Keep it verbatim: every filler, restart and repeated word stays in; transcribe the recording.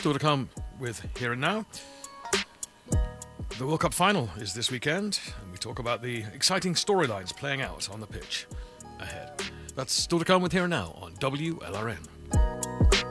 Still to come with Here and Now. The World Cup final is this weekend, and we talk about the exciting storylines playing out on the pitch ahead. That's still to come with Here and Now on W L R N.